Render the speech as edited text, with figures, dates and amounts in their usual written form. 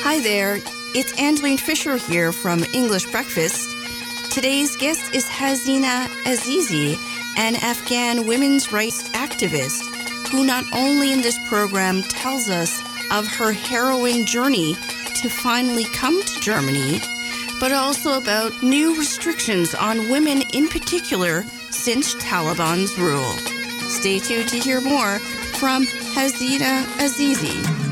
Hi there, it's Angeline Fisher here from English Breakfast. Today's guest is Hasina Azizi, an Afghan women's rights activist who not only in this program tells us of her harrowing journey to finally come to Germany, but also about new restrictions on women in particular since Taliban's rule. Stay tuned to hear more from Hasina Azizi.